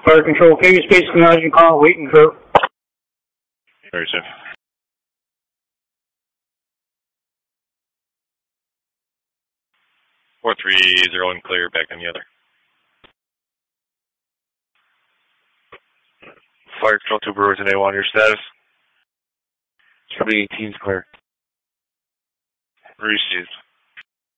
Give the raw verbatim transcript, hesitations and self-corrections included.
Fire control, K V space, acknowledging call, waiting crew. Very safe. four three zero and clear, back on the other. Fire control two Brewers and A one, your status? twenty eighteen's clear. Received.